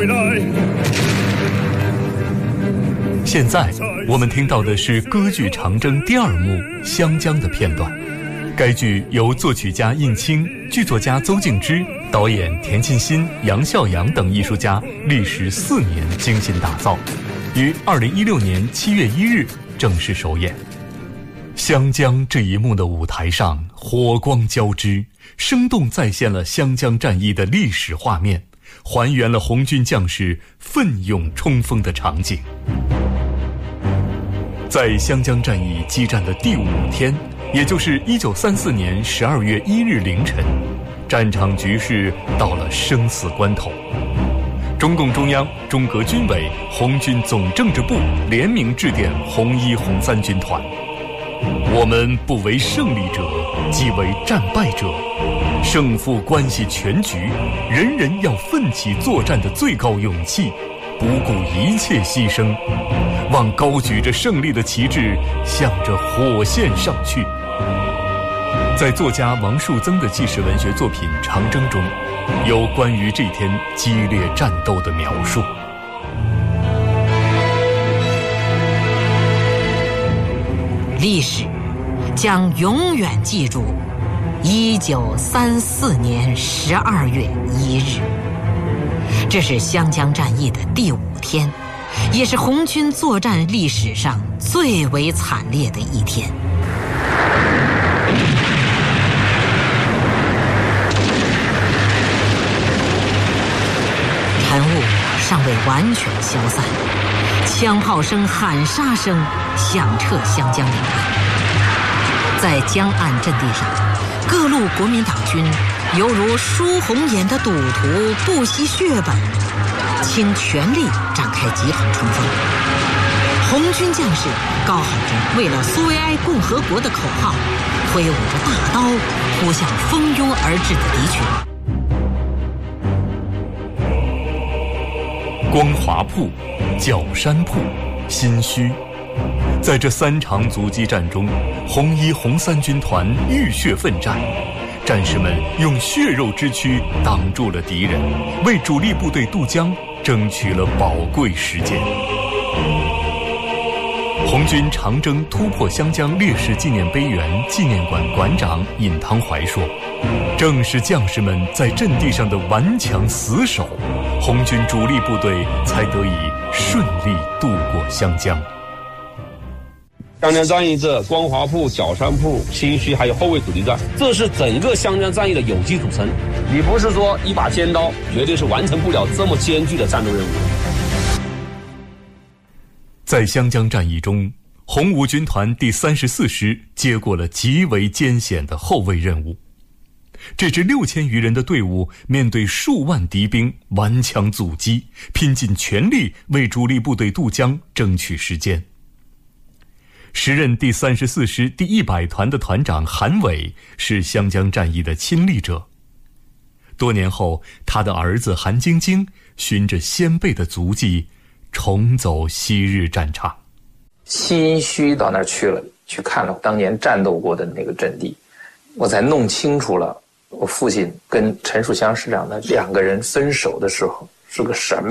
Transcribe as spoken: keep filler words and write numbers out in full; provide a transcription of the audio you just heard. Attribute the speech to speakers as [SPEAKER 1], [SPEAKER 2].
[SPEAKER 1] 回来。
[SPEAKER 2] 现在我们听到的是歌剧《长征》第二幕《湘江》的片段。该剧由作曲家应钦、剧作家邹静之、导演田沁鑫、杨孝阳等艺术家历时四年精心打造，于二零一六年七月一日正式首演。湘江这一幕的舞台上火光交织，生动再现了湘江战役的历史画面，还原了红军将士奋勇冲锋的场景。在湘江战役激战的第五天，也就是一九三四年十二月一日凌晨，战场局势到了生死关头。中共中央、中革军委、红军总政治部联名致电红一、红三军团：我们不为胜利者，即为战败者。胜负关系全局，人人要奋起作战的最高勇气，不顾一切牺牲，望高举着胜利的旗帜，向着火线上去。在作家王树增的纪实文学作品《长征》中，有关于这天激烈战斗的描述。
[SPEAKER 3] 历史将永远记住一九三四年十二月一日，这是湘江战役的第五天，也是红军作战历史上最为惨烈的一天。晨雾尚未完全消散，枪炮声、喊杀声响彻湘江两岸。在江岸阵地上，各路国民党军犹如输红眼的赌徒，不惜血本，倾全力展开集团冲锋。红军将士高喊着为了苏维埃共和国的口号，挥舞着大刀扑向蜂拥而至的敌群。
[SPEAKER 2] 光华铺、角山铺、新圩，在这三场阻击战中，红一、红三军团浴血奋战，战士们用血肉之躯挡住了敌人，为主力部队渡江争取了宝贵时间。红军长征突破湘江烈士纪念碑园纪念馆馆长尹汤怀说，正是将士们在阵地上的顽强死守，红军主力部队才得以顺利渡过湘江。
[SPEAKER 4] 湘江战役这光华铺、角山铺、新圩还有后卫阻击战，这是整个湘江战役的有机组成。你不是说一把尖刀绝对是完成不了这么艰巨的战斗任务。
[SPEAKER 2] 在湘江战役中，红五军团第三十四师接过了极为艰险的后卫任务。这支六千余人的队伍面对数万敌兵顽强阻击，拼尽全力为主力部队渡江争取时间。时任第三十四师第一百团的团长韩伟是湘江战役的亲历者。多年后，他的儿子韩晶晶循着先辈的足迹重走昔日战场。
[SPEAKER 5] 新圩到那儿去了，去看了当年战斗过的那个阵地，我才弄清楚了我父亲跟陈树湘师长的两个人分手的时候是个什么